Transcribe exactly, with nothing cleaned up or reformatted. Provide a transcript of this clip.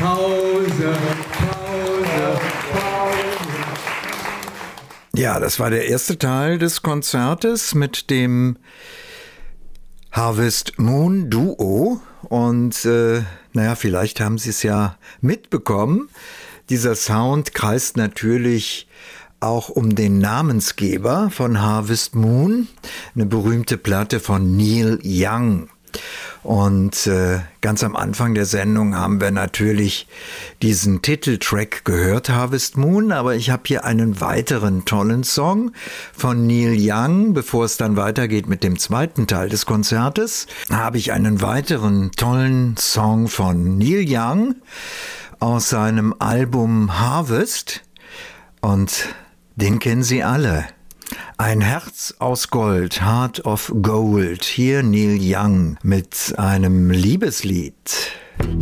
Pause, Pause, Pause. Ja, das war der erste Teil des Konzertes mit dem Harvest Moon Duo. Und äh, naja, vielleicht haben Sie es ja mitbekommen. Dieser Sound kreist natürlich auch um den Namensgeber von Harvest Moon, eine berühmte Platte von Neil Young. Und äh, ganz am Anfang der Sendung haben wir natürlich diesen Titeltrack gehört, Harvest Moon, aber ich habe hier einen weiteren tollen Song von Neil Young. Bevor es dann weitergeht mit dem zweiten Teil des Konzertes, habe ich einen weiteren tollen Song von Neil Young aus seinem Album Harvest, und den kennen Sie alle. Ein Herz aus Gold, Heart of Gold. Hier Neil Young mit einem Liebeslied.